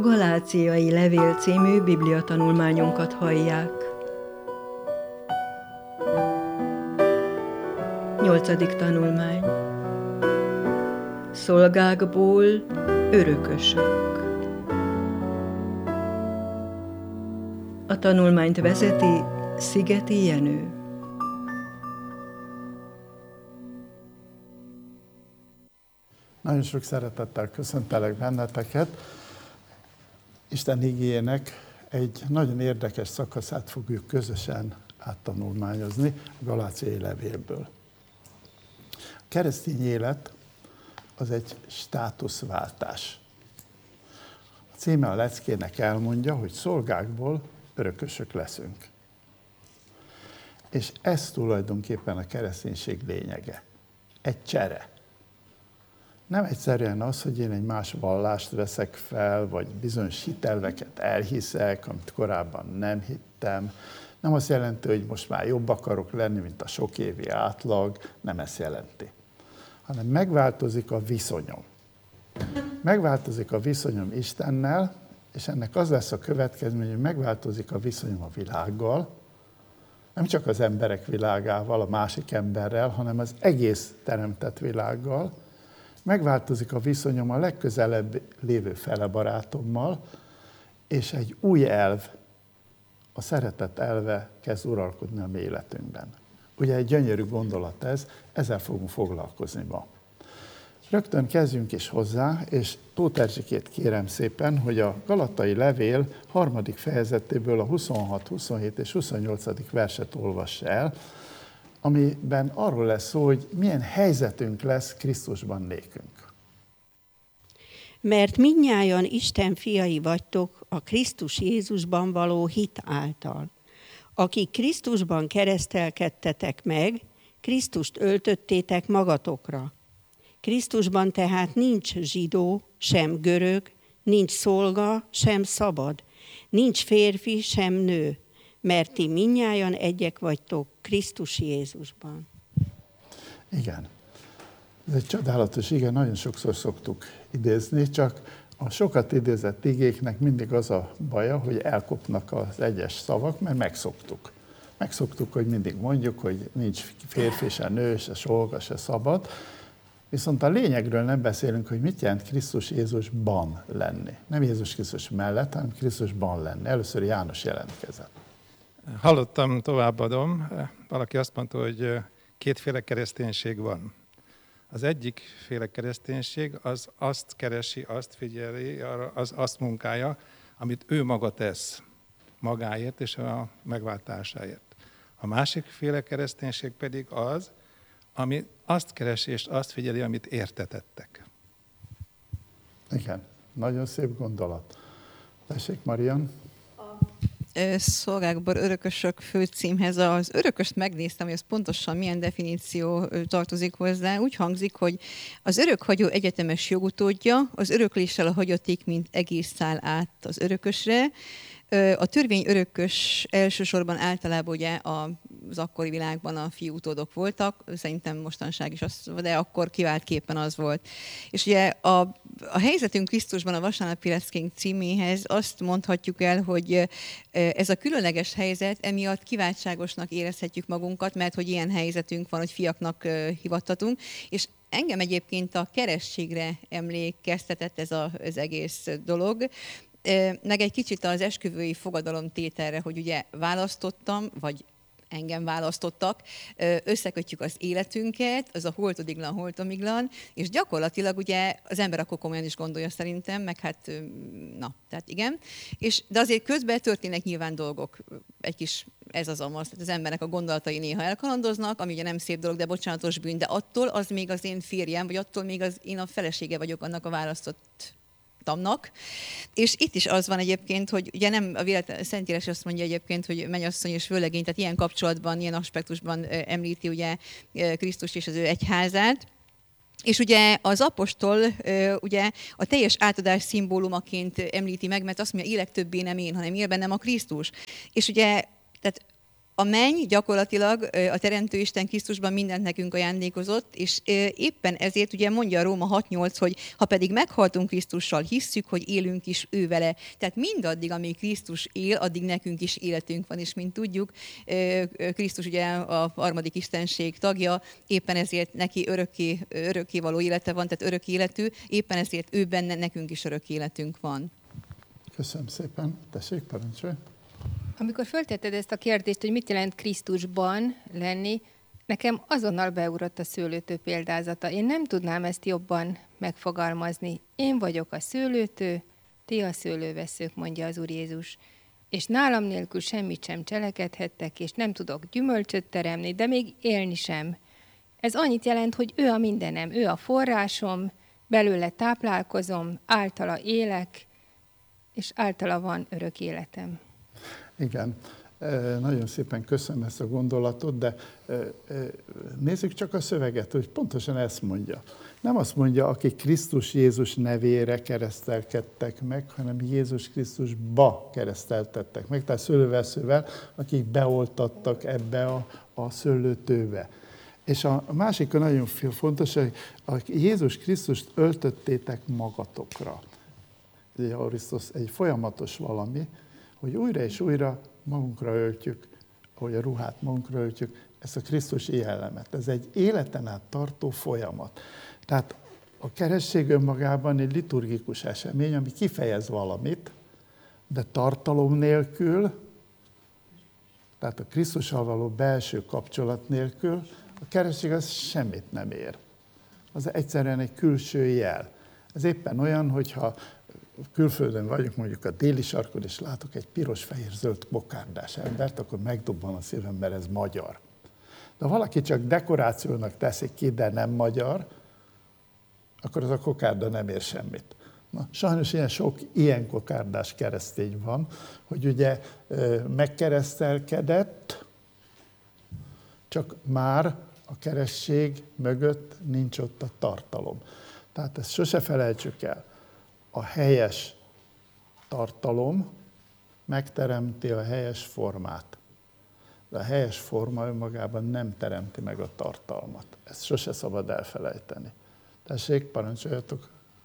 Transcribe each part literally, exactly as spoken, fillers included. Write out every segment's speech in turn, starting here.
Galáciai levél című bibliatanulmányunkat hallják. Nyolcadik tanulmány. Szolgákból örökösök. A tanulmányt vezeti Szigeti Jenő. Nagyon sok szeretettel köszöntelek benneteket. Isten igéjének egy nagyon érdekes szakaszát fogjuk közösen áttanulmányozni a Galáciai levélből. A keresztény élet az egy státuszváltás. A címe a leckének elmondja, hogy szolgákból örökösök leszünk. És ez tulajdonképpen a kereszténység lényege. Egy csere. Nem egyszerűen az, hogy én egy más vallást veszek fel, vagy bizonyos hitelveket elhiszek, amit korábban nem hittem. Nem azt jelenti, hogy most már jobb akarok lenni, mint a sok évi átlag, nem ezt jelenti. Hanem megváltozik a viszonyom. Megváltozik a viszonyom Istennel, és ennek az lesz a következmény, hogy megváltozik a viszonyom a világgal, nem csak az emberek világával, a másik emberrel, hanem az egész teremtett világgal. Megváltozik a viszonyom a legközelebb lévő felebarátommal, és egy új elv, a szeretet elve kezd uralkodni a mi életünkben. Ugye egy gyönyörű gondolat ez, ezzel fogunk foglalkozni ma. Rögtön kezdjünk is hozzá, és Tóth Erzsikét kérem szépen, hogy a Galatai levél harmadik fejezetéből a huszonhat, huszonhét és huszonnyolcadik verset olvassa el, amiben arról lesz szó, hogy milyen helyzetünk lesz Krisztusban nékünk. Mert mindnyájan Isten fiai vagytok a Krisztus Jézusban való hit által. Akik Krisztusban keresztelkedtetek meg, Krisztust öltöttétek magatokra. Krisztusban tehát nincs zsidó, sem görög, nincs szolga, sem szabad, nincs férfi, sem nő, mert ti mindnyájan egyek vagytok Krisztus Jézusban. Igen. Ez egy csodálatos ige, nagyon sokszor szoktuk idézni, csak a sokat idézett igéknek mindig az a baja, hogy elkopnak az egyes szavak, mert megszoktuk. Megszoktuk, hogy mindig mondjuk, hogy nincs férfi, se nő, se szolga, se szabad, viszont a lényegről nem beszélünk, hogy mit jelent Krisztus Jézusban lenni. Nem Jézus Krisztus mellett, hanem Krisztusban lenni. Először János jelentkezett. Hallottam, továbbadom. Valaki azt mondta, hogy kétféle kereszténység van. Az egyik féle kereszténység az azt keresi, azt figyeli, az azt munkálja, amit ő maga tesz magáért és a megváltásáért. A másik féle kereszténység pedig az, ami azt keresi és azt figyeli, amit értetettek. Igen, nagyon szép gondolat. Tessék, Marian. Szolgákból örökösök főcímhez az örököst megnéztem, hogy ez pontosan milyen definíció tartozik hozzá. Úgy hangzik, hogy az örökhagyó egyetemes jogutódja, az örökléssel a hagyaték, mint egész száll át az örökösre. A törvény örökös elsősorban általában ugye az akkori világban a fiúutódok voltak, szerintem mostanság is az, de akkor kiváltképpen az volt. És ugye a, a helyzetünk Krisztusban a vasárnapi leckénk címéhez azt mondhatjuk el, hogy ez a különleges helyzet, emiatt kiváltságosnak érezhetjük magunkat, mert hogy ilyen helyzetünk van, hogy fiaknak hivattatunk, és engem egyébként a kerességre emlékeztetett ez a, az egész dolog, meg egy kicsit az esküvői fogadalomtételre, hogy ugye választottam, vagy engem választottak, összekötjük az életünket, az a holtodiglan, holtomiglan, és gyakorlatilag ugye az ember akkor komolyan is gondolja szerintem, meg hát, na, tehát igen. És, de azért közben történnek nyilván dolgok, egy kis ez az amaz, tehát az embernek a gondolatai néha elkalandoznak, ami ugye nem szép dolog, de bocsánatos bűn, de attól az még az én férjem, vagy attól még az én a felesége vagyok annak a választott tamnak. És itt is az van egyébként, hogy ugye nem a véletlen, Szentírás azt mondja egyébként, hogy mennyasszony és vőlegény, tehát ilyen kapcsolatban, ilyen aspektusban említi ugye Krisztus és az ő egyházát. És ugye az apostol ugye a teljes átadás szimbólumaként említi meg, mert azt mondja, élek többé nem én, hanem él bennem a Krisztus. És ugye tehát A menny gyakorlatilag a Teremtő Isten Krisztusban mindent nekünk ajándékozott, és éppen ezért ugye mondja a Róma hat nyolc, hogy ha pedig meghaltunk Krisztussal, hisszük, hogy élünk is ő vele. Tehát mindaddig, amíg Krisztus él, addig nekünk is életünk van, és mint tudjuk, Krisztus ugye a harmadik istenség tagja, éppen ezért neki örökké, örökkévaló élete van, tehát örök életű, éppen ezért ő benne nekünk is örök életünk van. Köszönöm szépen. Tessék, parancsolj. Amikor föltetted ezt a kérdést, hogy mit jelent Krisztusban lenni, nekem azonnal beugrott a szőlőtő példázata. Én nem tudnám ezt jobban megfogalmazni. Én vagyok a szőlőtő, ti a szőlőveszők, mondja az Úr Jézus. És nálam nélkül semmit sem cselekedhettek, és nem tudok gyümölcsöt teremni, de még élni sem. Ez annyit jelent, hogy ő a mindenem, ő a forrásom, belőle táplálkozom, általa élek, és általa van örök életem. Igen, nagyon szépen köszönöm ezt a gondolatot, de nézzük csak a szöveget, hogy pontosan ezt mondja. Nem azt mondja, akik Krisztus Jézus nevére keresztelkedtek meg, hanem Jézus Krisztusba kereszteltettek meg, tehát szőlőveszővel, akik beoltattak ebbe a, a szőlőtőbe. És a másik nagyon fontos, hogy Jézus Krisztust öltöttétek magatokra. Ez egy folyamatos valami, hogy újra és újra magunkra öltjük, hogy a ruhát magunkra öltjük, ezt a Krisztusi jellemet. Ez egy életen át tartó folyamat. Tehát a keresztség önmagában egy liturgikus esemény, ami kifejez valamit, de tartalom nélkül, tehát a Krisztussal való belső kapcsolat nélkül, a keresztség az semmit nem ér. Az egyszerűen egy külső jel. Ez éppen olyan, hogyha külföldön vagyok, mondjuk a déli sarkon, és látok egy piros-fehér-zöld kokárdás embert, akkor megdobban a szívem, mert ez magyar. De ha valaki csak dekorációnak teszik ki, de nem magyar, akkor az a kokárda nem ér semmit. Na, sajnos ilyen sok ilyen kokárdás keresztény van, hogy ugye megkeresztelkedett, csak már a keresztség mögött nincs ott a tartalom. Tehát ezt sose felejtsük el. A helyes tartalom megteremti a helyes formát. De a helyes forma önmagában nem teremti meg a tartalmat. Ezt sose szabad elfelejteni. Tessék, parancsoljatok!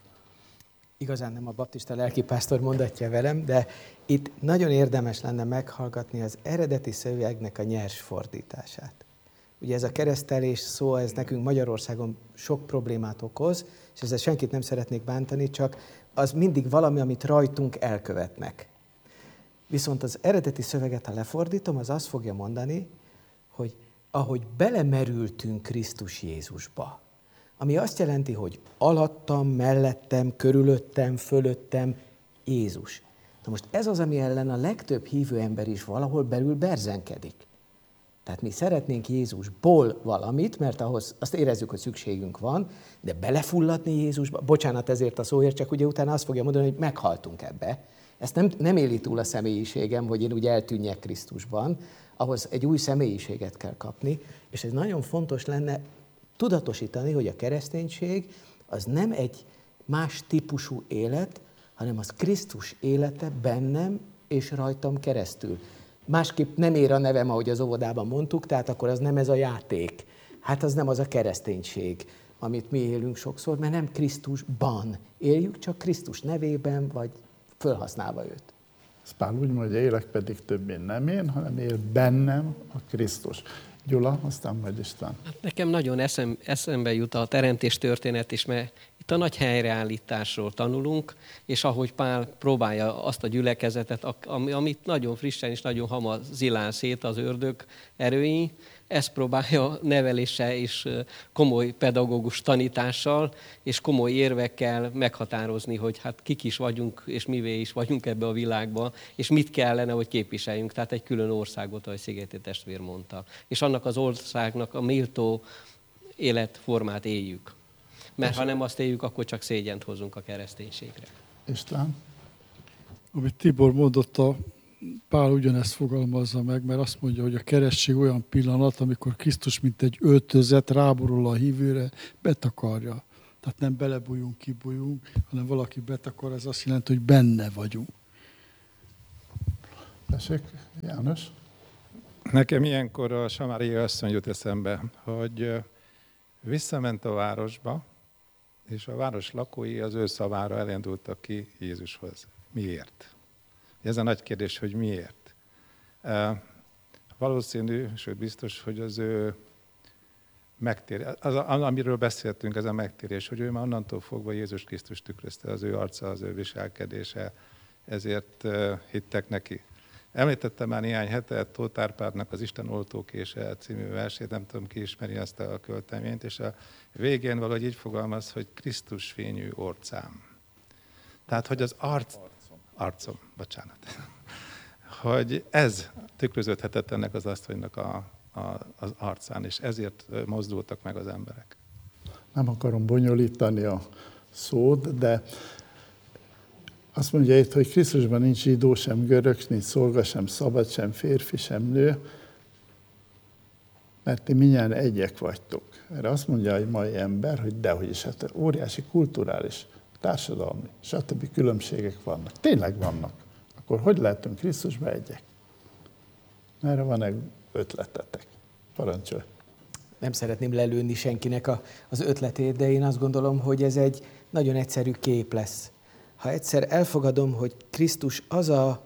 Igazán nem a baptista lelkipásztor mondatja velem, de itt nagyon érdemes lenne meghallgatni az eredeti szövegnek a nyers fordítását. Ugye ez a keresztelés szó, ez nekünk Magyarországon sok problémát okoz, és ezzel senkit nem szeretnék bántani, csak az mindig valami, amit rajtunk elkövetnek. Viszont az eredeti szöveget, ha lefordítom, az azt fogja mondani, hogy ahogy belemerültünk Krisztus Jézusba, ami azt jelenti, hogy alattam, mellettem, körülöttem, fölöttem Jézus. Na most ez az, ami ellen a legtöbb hívő ember is valahol belül berzenkedik. Tehát mi szeretnénk Jézusból valamit, mert ahhoz azt érezzük, hogy szükségünk van, de belefulladni Jézusba, bocsánat ezért a szóért, csak ugye utána azt fogja mondani, hogy meghaltunk ebbe. Ezt nem, nem éli túl a személyiségem, hogy én úgy eltűnjek Krisztusban, ahhoz egy új személyiséget kell kapni, és ez nagyon fontos lenne tudatosítani, hogy a kereszténység az nem egy más típusú élet, hanem az Krisztus élete bennem és rajtam keresztül. Másképp nem ér a nevem, ahogy az óvodában mondtuk, tehát akkor az nem ez a játék. Hát az nem az a kereszténység, amit mi élünk sokszor, mert nem Krisztusban éljük, csak Krisztus nevében, vagy fölhasználva őt. Pál úgy mondja, élek pedig többé nem én, hanem él bennem a Krisztus. Gyula, aztán majd István. Hát nekem nagyon eszem, eszembe jut a teremtés történet is, mert itt a nagy helyreállításról tanulunk, és ahogy Pál próbálja azt a gyülekezetet, amit nagyon frissen és nagyon hamar zilál szét az ördög erői, ezt próbálja neveléssel és komoly pedagógus tanítással és komoly érvekkel meghatározni, hogy hát kik is vagyunk, és mivé is vagyunk ebbe a világba, és mit kellene, hogy képviseljünk. Tehát egy külön országot, ahogy Szigeti testvér mondta. És annak az országnak a méltó életformát éljük. Mert ha nem azt éljük, akkor csak szégyent hozunk a kereszténységre. István? Amit Tibor mondott, a Pál ugyanezt fogalmazza meg, mert azt mondja, hogy a keresztség olyan pillanat, amikor Krisztus, mint egy öltözet ráborul a hívőre, betakarja. Tehát nem belebújunk, kibújunk, hanem valaki betakar, ez azt jelenti, hogy benne vagyunk. Tessék, János? Nekem ilyenkor a Samária asszony jut eszembe, hogy visszament a városba, és a város lakói az ő szavára elindultak ki Jézushoz. Miért? Ez a nagy kérdés, hogy miért. Valószínű, sőt biztos, hogy az ő megtérés, az, amiről beszéltünk, ez a megtérés, hogy ő már onnantól fogva Jézus Krisztus tükrözte, az ő arca, az ő viselkedése, ezért hittek neki. Említettem már néhány hete Tóth Árpádnak az Isten oltókése című versét, nem tudom, ki ismeri ezt a költeményt, és a végén valahogy így fogalmaz, hogy Krisztus fényű orcám. Tehát, hogy az arc... Arcom. Arcom, bocsánat. Hogy ez tükröződhetett ennek az asszonynak a, a, az arcán, és ezért mozdultak meg az emberek. Nem akarom bonyolítani a szót, de azt mondja itt, hogy Krisztusban nincs zsidó, sem görög, nincs szolga, sem szabad, sem férfi, sem nő, mert ti mindjárt egyek vagytok. Erre azt mondja egy mai ember, hogy dehogy is, hát óriási kulturális, társadalmi, stb. Különbségek vannak. Tényleg vannak. Akkor hogy lehetünk Krisztusban egyek? Erre van egy ötletetek. Parancsolj! Nem szeretném lelőni senkinek a, az ötletét, de én azt gondolom, hogy ez egy nagyon egyszerű kép lesz. Ha egyszer elfogadom, hogy Krisztus az a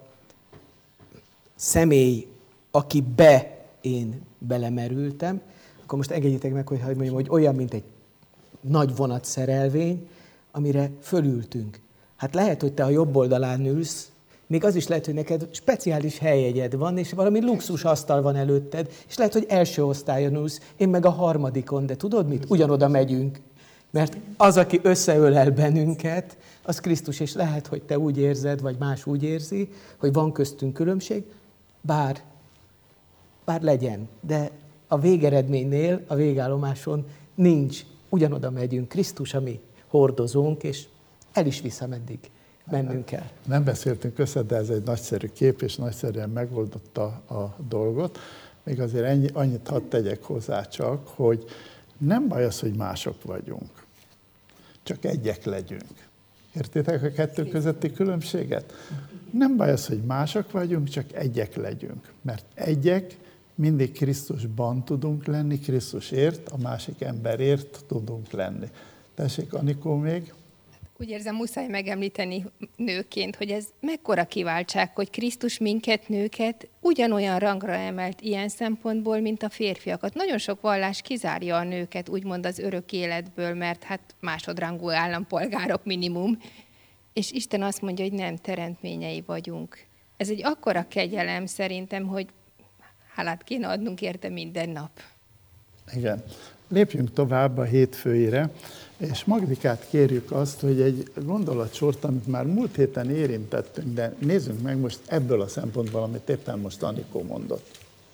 személy, akibe én belemerültem, akkor most engedjétek meg, hogy mondjam, hogy olyan, mint egy nagy vonatszerelvény, amire fölültünk. Hát lehet, hogy te a jobb oldalán ülsz, még az is lehet, hogy neked speciális helyjegyed van, és valami luxus asztal van előtted, és lehet, hogy első osztályon ülsz, én meg a harmadikon, de tudod mit? Ugyanoda megyünk. Mert az, aki összeölel bennünket, az Krisztus, és lehet, hogy te úgy érzed, vagy más úgy érzi, hogy van köztünk különbség, bár, bár legyen, de a végeredménynél, a végállomáson nincs. Ugyanoda megyünk, Krisztus, ami hordozónk, és el is visz, ameddig mennünk kell. Nem beszéltünk össze, de ez egy nagyszerű kép, és nagyszerűen megoldotta a dolgot. Még azért ennyi, annyit hadd tegyek hozzá csak, hogy nem baj az, hogy mások vagyunk. Csak egyek legyünk. Értitek a kettő közötti különbséget? Nem baj az, hogy mások vagyunk, csak egyek legyünk. Mert egyek mindig Krisztusban tudunk lenni, Krisztusért, a másik emberért tudunk lenni. Tessék, Anikó még? Úgy érzem, muszáj megemlíteni nőként, hogy ez mekkora kiváltság, hogy Krisztus minket, nőket ugyanolyan rangra emelt ilyen szempontból, mint a férfiakat. Nagyon sok vallás kizárja a nőket, úgymond az örök életből, mert hát másodrangú állampolgárok minimum. És Isten azt mondja, hogy nem, teremtményei vagyunk. Ez egy akkora kegyelem szerintem, hogy hálát kéne adnunk érte minden nap. Igen. Lépjünk tovább a hétfőire, és Magdikát kérjük azt, hogy egy gondolatsort, amit már múlt héten érintettünk, de nézzünk meg most ebből a szempontból, amit éppen most Anikó mondott.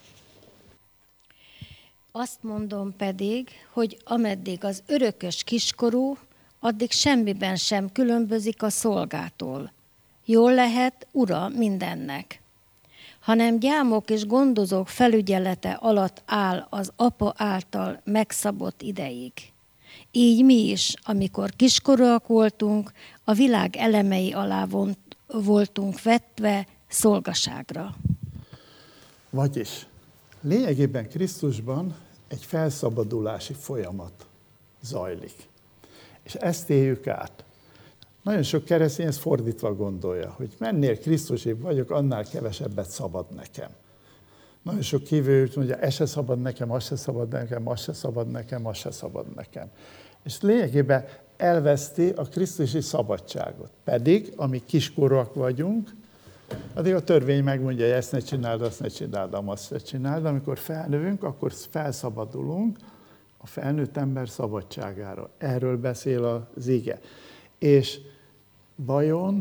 Azt mondom pedig, hogy ameddig az örökös kiskorú, addig semmiben sem különbözik a szolgától. Jól lehet ura mindennek, hanem gyámok és gondozók felügyelete alatt áll az apa által megszabott ideig. Így mi is, amikor kiskorúak voltunk, a világ elemei alá vont, voltunk vetve szolgaságra. Vagyis lényegében Krisztusban egy felszabadulási folyamat zajlik. És ezt éljük át. Nagyon sok keresztény ezt fordítva gondolja, hogy mennél Krisztusébb vagyok, annál kevesebbet szabad nekem. Nagyon sok hívő úgy mondja, ez se szabad nekem, az se szabad nekem, az se szabad nekem, az se szabad nekem. És lényegében elveszti a krisztusi szabadságot. Pedig, amíg kiskorúak vagyunk, addig a törvény megmondja, hogy ezt ne csináld, azt ne csináld, azt ne csináld. Amikor felnövünk, akkor felszabadulunk a felnőtt ember szabadságára. Erről beszél az ige. És vajon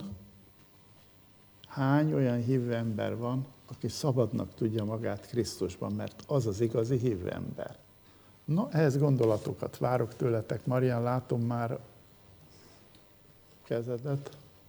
hány olyan hívő ember van, aki szabadnak tudja magát Krisztusban, mert az az igazi hívő ember. No, ehhez gondolatokat várok tőletek. Marian, látom már kezedet.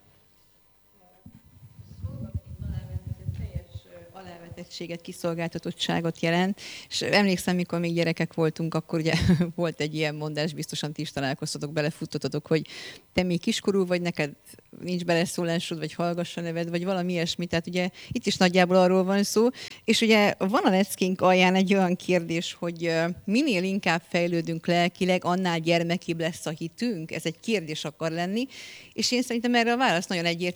Alávetettséget, kiszolgáltatottságot jelent, és emlékszem, mikor még gyerekek voltunk, akkor ugye volt egy ilyen mondás, biztosan ti is találkoztatok, belefuttatotok, hogy te még kiskorú vagy, neked nincs beleszólásod, vagy hallgass a neved, vagy valami ilyesmi. Tehát ugye itt is nagyjából arról van szó. És ugye van a leckénk alján egy olyan kérdés, hogy minél inkább fejlődünk lelkileg, annál gyermekibb lesz a hitünk. Ez egy kérdés akar lenni. És én szerintem erre a válasz nagyon egyértelmű,